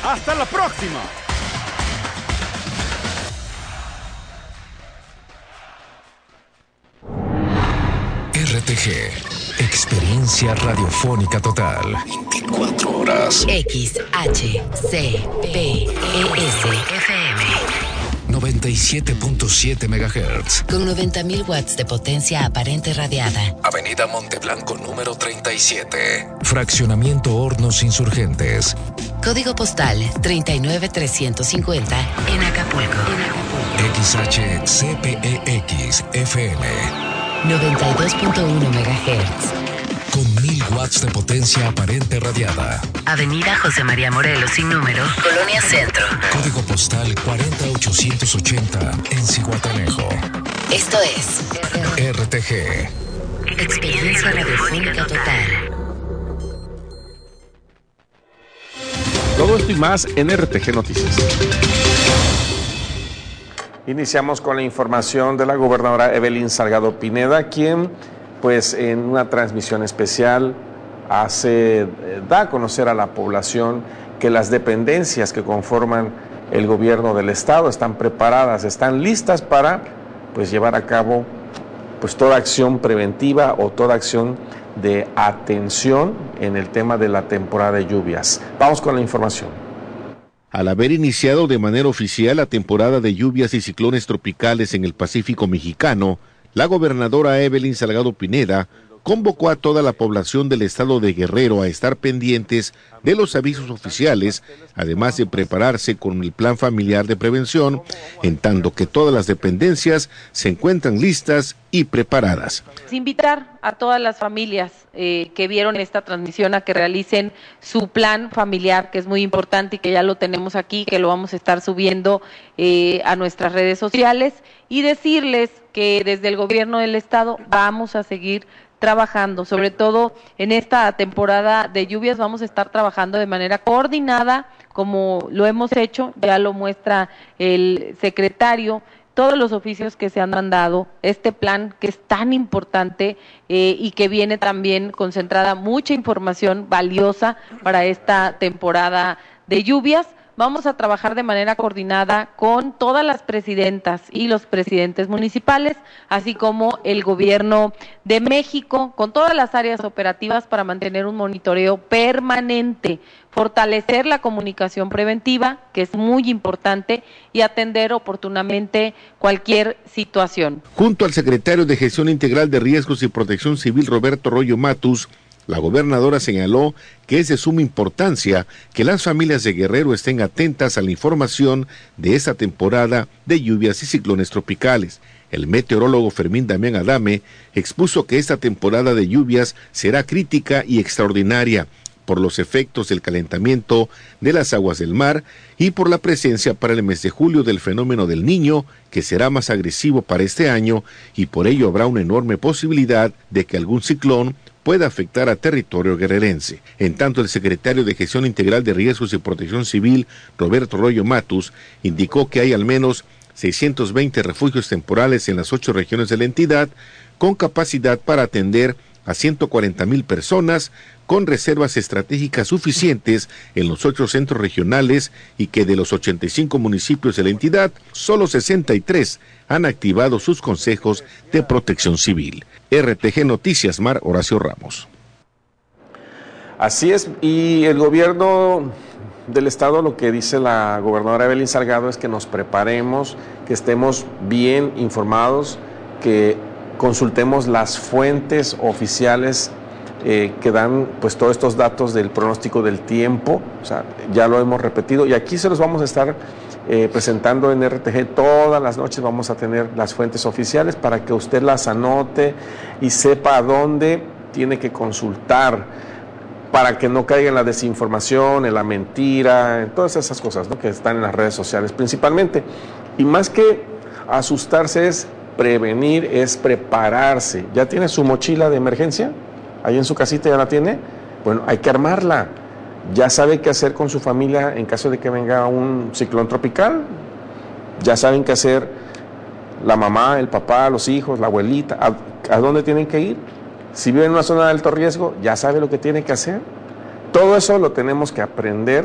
¡Hasta la próxima! RTG, experiencia radiofónica total. 24 horas. XHCPES-FM 97.7 MHz. con 90.000 watts de potencia aparente radiada. Avenida Monteblanco número 37. Fraccionamiento Hornos Insurgentes. Código postal 39350 en Acapulco. XHCPEX-FM 92.1 MHz. con 1000 watts de potencia aparente radiada. Avenida José María Morelos sin número, Colonia Centro. Código postal 40880 en Zihuatanejo. Esto es RTG. Experiencia radiofónica total. Todo esto y más en RTG Noticias. Iniciamos con la información de la gobernadora Evelyn Salgado Pineda, quien pues en una transmisión especial da a conocer a la población que las dependencias que conforman el gobierno del estado están preparadas, están listas para pues llevar a cabo pues toda acción preventiva o toda acción de atención en el tema de la temporada de lluvias. Vamos con la información. Al haber iniciado de manera oficial la temporada de lluvias y ciclones tropicales en el Pacífico mexicano, la gobernadora Evelyn Salgado Pineda convocó a toda la población del estado de Guerrero a estar pendientes de los avisos oficiales, además de prepararse con el plan familiar de prevención, en tanto que todas las dependencias se encuentran listas y preparadas. Invitar a todas las familias que vieron esta transmisión a que realicen su plan familiar, que es muy importante y que ya lo tenemos aquí, que lo vamos a estar subiendo a nuestras redes sociales, y decirles que desde el gobierno del estado vamos a seguir trabajando, sobre todo en esta temporada de lluvias vamos a estar trabajando de manera coordinada, como lo hemos hecho, ya lo muestra el secretario, todos los oficios que se han mandado, este plan que es tan importante y que viene también concentrada mucha información valiosa para esta temporada de lluvias. Vamos a trabajar de manera coordinada con todas las presidentas y los presidentes municipales, así como el gobierno de México, con todas las áreas operativas para mantener un monitoreo permanente, fortalecer la comunicación preventiva, que es muy importante, y atender oportunamente cualquier situación. Junto al secretario de Gestión Integral de Riesgos y Protección Civil, Roberto Royo Matus, la gobernadora señaló que es de suma importancia que las familias de Guerrero estén atentas a la información de esta temporada de lluvias y ciclones tropicales. El meteorólogo Fermín Damián Adame expuso que esta temporada de lluvias será crítica y extraordinaria por los efectos del calentamiento de las aguas del mar y por la presencia para el mes de julio del fenómeno del Niño, que será más agresivo para este año, y por ello habrá una enorme posibilidad de que algún ciclón pueda afectar a territorio guerrerense. En tanto, el secretario de Gestión Integral de Riesgos y Protección Civil, Roberto Royo Matus, indicó que hay al menos 620 refugios temporales en las 8 regiones de la entidad, con capacidad para atender a 140,000 personas, con reservas estratégicas suficientes en los 8 centros regionales, y que de los 85 municipios de la entidad, solo 63 han activado sus consejos de protección civil. RTG Noticias, Mar Horacio Ramos. Así es, y el gobierno del estado, lo que dice la gobernadora Evelyn Salgado es que nos preparemos, que estemos bien informados, que consultemos las fuentes oficiales que dan pues todos estos datos del pronóstico del tiempo. O sea, ya lo hemos repetido y aquí se los vamos a estar presentando en RTG todas las noches. Vamos a tener las fuentes oficiales para que usted las anote y sepa a dónde tiene que consultar, para que no caiga en la desinformación, en la mentira, en todas esas cosas, ¿no?, que están en las redes sociales principalmente. Y más que asustarse es prevenir, es prepararse. ¿Ya tiene su mochila de emergencia? ¿Ahí en su casita ya la tiene? Bueno, hay que armarla. ¿Ya sabe qué hacer con su familia en caso de que venga un ciclón tropical? ¿Ya saben qué hacer la mamá, el papá, los hijos, la abuelita? ¿A dónde tienen que ir? Si viven en una zona de alto riesgo, ¿ya sabe lo que tiene que hacer? Todo eso lo tenemos que aprender